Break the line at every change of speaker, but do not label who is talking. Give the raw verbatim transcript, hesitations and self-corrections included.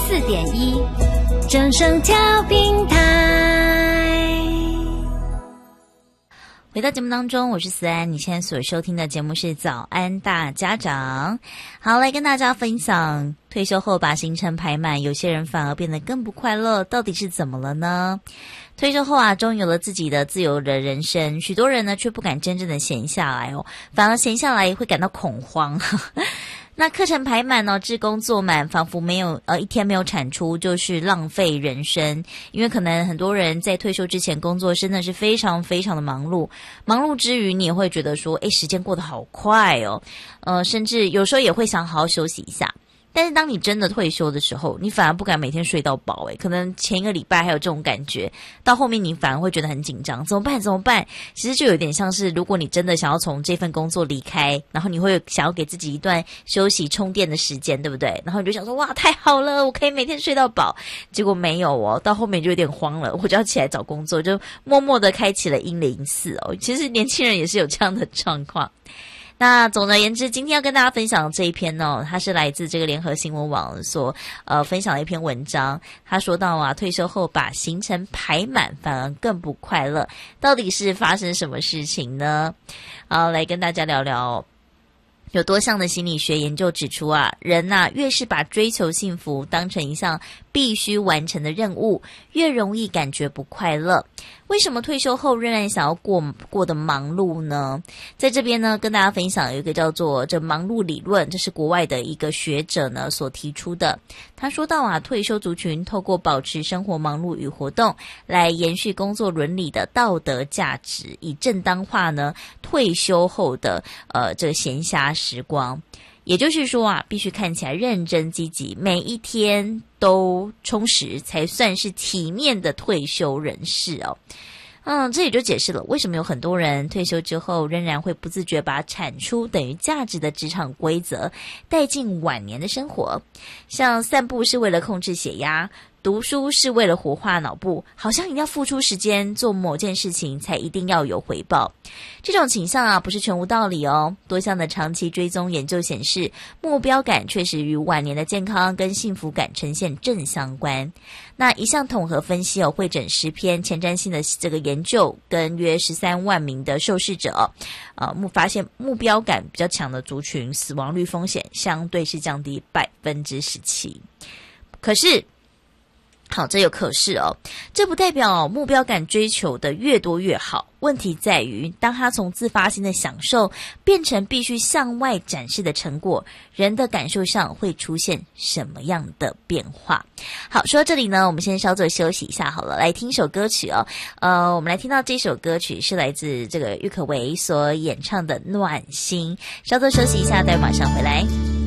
四点一，正声调频台。
回到节目当中，我是思安，你现在所收听的节目是早安大家长。好，来跟大家分享，退休后把行程排满，有些人反而变得更不快乐，到底是怎么了呢？退休后啊，终于有了自己的自由的人生，许多人呢却不敢真正的闲下来哦，反而闲下来会感到恐慌。那课程排满哦，志工做满，仿佛没有呃一天没有产出就是浪费人生。因为可能很多人在退休之前工作真的是非常非常的忙碌，忙碌之余你也会觉得说，诶，时间过得好快哦，呃，甚至有时候也会想好好休息一下。但是当你真的退休的时候，你反而不敢每天睡到饱，诶，可能前一个礼拜还有这种感觉，到后面你反而会觉得很紧张，怎么办怎么办？其实就有点像是如果你真的想要从这份工作离开，然后你会想要给自己一段休息充电的时间，对不对？然后你就想说，哇，太好了，我可以每天睡到饱。结果没有哦，到后面就有点慌了，我就要起来找工作，就默默的开启了一零四哦。其实年轻人也是有这样的状况。那总而言之，今天要跟大家分享的这一篇呢，它是来自这个联合新闻网所呃分享的一篇文章。他说到啊，退休后把行程排满，反而更不快乐，到底是发生什么事情呢？好，来跟大家聊聊。有多项的心理学研究指出啊，人啊越是把追求幸福当成一项必须完成的任务，越容易感觉不快乐。为什么退休后仍然想要过过得忙碌呢？在这边呢，跟大家分享有一个叫做这忙碌理论，这是国外的一个学者呢所提出的。他说到啊，退休族群透过保持生活忙碌与活动，来延续工作伦理的道德价值，以正当化呢退休后的呃这个闲暇时光。也就是说啊，必须看起来认真积极，每一天都充实，才算是体面的退休人士哦。嗯，这也就解释了为什么有很多人退休之后仍然会不自觉把产出等于价值的职场规则带进晚年的生活。像散步是为了控制血压，读书是为了活化脑部，好像一定要付出时间做某件事情才一定要有回报。这种倾向啊，不是全无道理哦。多项的长期追踪研究显示，目标感确实与晚年的健康跟幸福感呈现正相关。那一项统合分析哦，会诊十篇前瞻性的这个研究，跟约十三万名的受试者哦，呃，目发现目标感比较强的族群，死亡率风险相对是降低百分之十七。可是。好，这有可是哦，这不代表、哦、目标感追求的越多越好。问题在于，当他从自发性的享受变成必须向外展示的成果，人的感受上会出现什么样的变化？好，说到这里呢，我们先稍作休息一下好了，来听一首歌曲哦。呃，我们来听到这首歌曲是来自这个郁可唯所演唱的《暖心》。稍作休息一下，待会马上回来。